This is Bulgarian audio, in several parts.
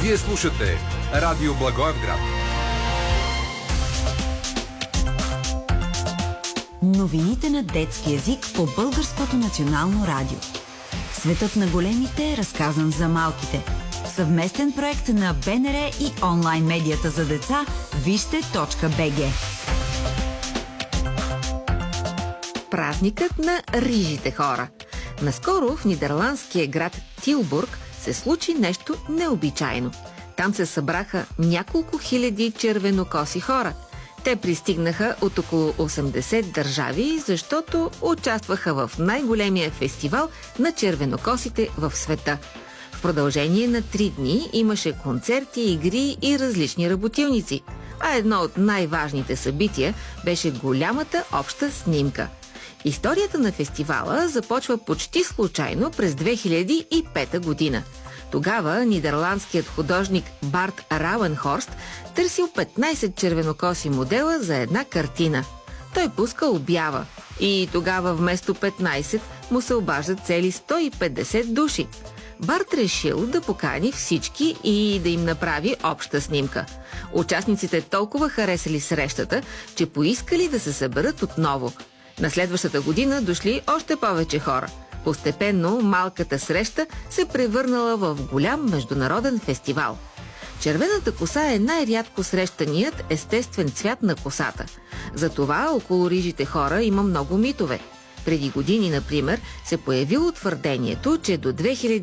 Вие слушате Радио Благоевград. Новините на детски език по Българското национално радио. Светът на големите е разказан за малките. Съвместен проект на БНР и онлайн медията за деца Вижте.бг. Празникът на рижите хора. Наскоро в нидерландския град Тилбург се случи нещо необичайно. Там се събраха няколко хиляди червенокоси хора. Те пристигнаха от около 80 държави, защото участваха в най-големия фестивал на червенокосите в света. В продължение на 3 дни имаше концерти, игри и различни работилници. А едно от най-важните събития беше голямата обща снимка. Историята на фестивала започва почти случайно през 2005 година. Тогава нидерландският художник Барт Рауенхорст търсил 15 червенокоси модела за една картина. Той пуска обява и тогава вместо 15 му се обаждат цели 150 души. Барт решил да покани всички и да им направи обща снимка. Участниците толкова харесали срещата, че поискали да се съберат отново. На следващата година дошли още повече хора. Постепенно малката среща се превърнала в голям международен фестивал. Червената коса е най-рядко срещаният естествен цвят на косата. Затова около рижите хора има много митове. Преди години, например, се появило твърдението, че до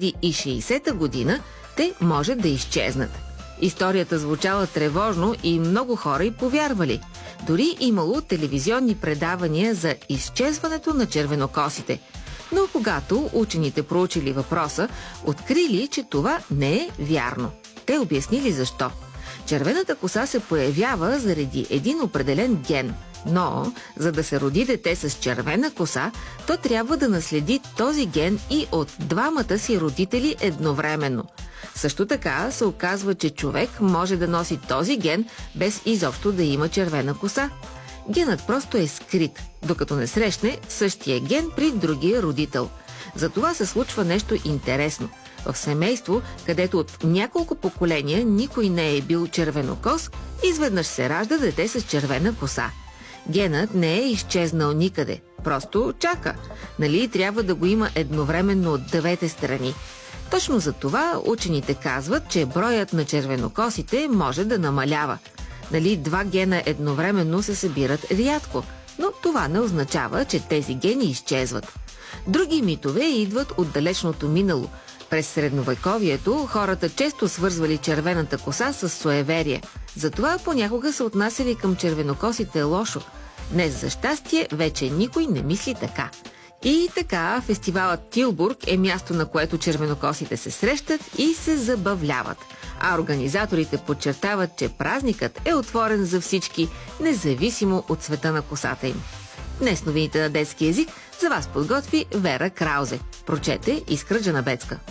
2060 година те може да изчезнат. Историята звучала тревожно и много хора й повярвали. Дори имало телевизионни предавания за изчезването на червенокосите. Но когато учените проучили въпроса, открили, че това не е вярно. Те обяснили защо. Червената коса се появява заради един определен ген. Но, за да се роди дете с червена коса, то трябва да наследи този ген и от двамата си родители едновременно. Също така се оказва, че човек може да носи този ген без изобщо да има червена коса. Генът просто е скрит, докато не срещне същия ген при другия родител. Затова се случва нещо интересно. В семейство, където от няколко поколения никой не е бил червенокос, изведнъж се ражда дете с червена коса. Генът не е изчезнал никъде, просто чака. Нали трябва да го има едновременно от двете страни. Точно за това учените казват, че броят на червенокосите може да намалява. Нали, 2 гена едновременно се събират рядко, но това не означава, че тези гени изчезват. Други митове идват от далечното минало. През средновековието хората често свързвали червената коса с суеверие. Затова понякога се отнасяли към червенокосите лошо. Днес, за щастие, вече никой не мисли така. И така, фестивалът Тилбург е място, на което червенокосите се срещат и се забавляват. А организаторите подчертават, че празникът е отворен за всички, независимо от цвета на косата им. Днес новините на детски език за вас подготви Вера Краузе. Прочете Искра Джанабецка.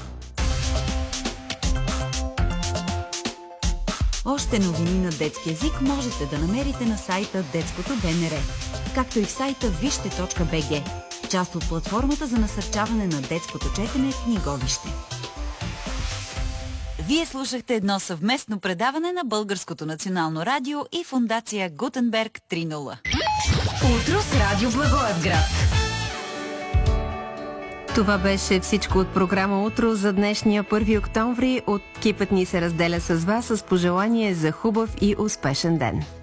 Още новини на детски език можете да намерите на сайта Детското БНР, както и в сайта Вижте.бг, част от платформата за насърчаване на детското четене в Книговище. Вие слушахте едно съвместно предаване на Българското национално радио и фондация Гутенберг 3.0. Утро с Радио Благоевград. Това беше всичко от програма Утро за днешния 1 октомври. Екипът ни се разделя с вас с пожелание за хубав и успешен ден.